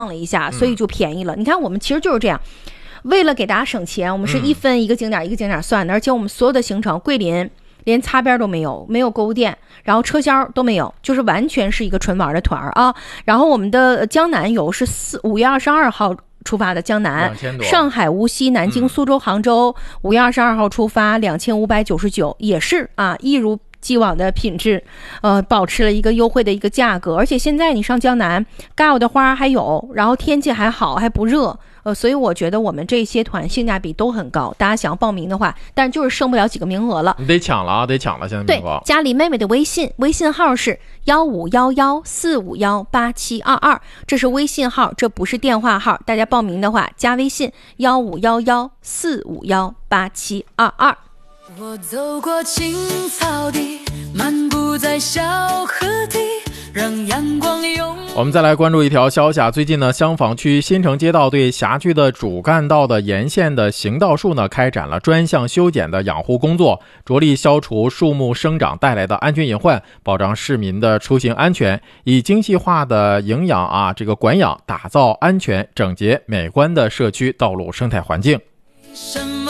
了一下，所以就便宜了。你看我们其实就是这样，为了给大家省钱，我们是一分一个景点一个景点算的，而且我们所有的行程桂林连擦边都没有，没有购物店，然后车厢都没有，就是完全是一个纯玩的团啊。然后我们的江南游是5月22号出发的江南，上海、无锡、南京、苏州、杭州，5月22号出发，2599，也是啊，一如既往的品质，保持了一个优惠的一个价格，而且现在你上江南，该有的花还有，然后天气还好，还不热，所以我觉得我们这些团性价比都很高，大家想要报名的话，但是就是剩不了几个名额了， 你得抢了啊，得抢了，现在名额。 对，加李妹妹的微信号是1511451872，这是微信号，这不是电话号，大家报名的话加微信1511451872。 我走过青草地，漫步在小河堤，让阳光拥。 我们再来关注一条消息啊，最近呢，香坊区新城街道对辖区的主干道的沿线的行道树呢，开展了专项修剪的养护工作，着力消除树木生长带来的安全隐患，保障市民的出行安全，以精细化的营养啊，这个管养，打造安全、整洁、美观的社区道路生态环境。